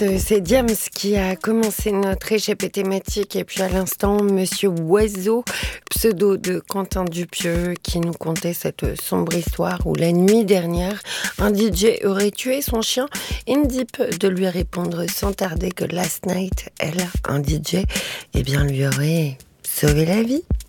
C'est Diams qui a commencé notre échappée thématique et puis à l'instant Monsieur Oiseau, pseudo de Quentin Dupieux, qui nous contait cette sombre histoire où la nuit dernière un DJ aurait tué son chien. Indip de lui répondre sans tarder que last night, elle, un DJ, eh bien lui aurait sauvé la vie.